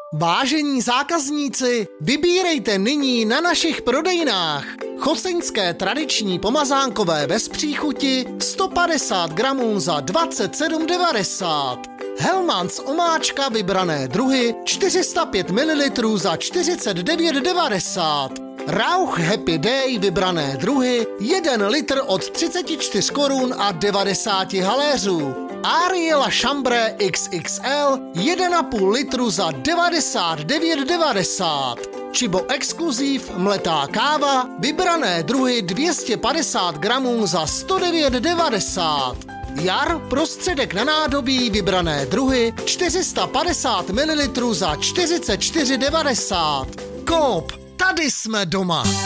Vážení zákazníci, vybírejte nyní na našich prodejnách choceňské tradiční pomazánkové bez příchuti 150 gramů za 27,90. Hellmann's omáčka vybrané druhy 405 ml za 49,90. Rauch Happy Day vybrané druhy 1 litr od 34 korun a 90 haléřů. Ariela Chambre XXL 1,5 litru za 99,90. Chibo Exkluziv mletá káva vybrané druhy 250 gramů za 109,90. Jar prostředek na nádobí vybrané druhy 450 ml za 44,90. Coop, tady jsme doma.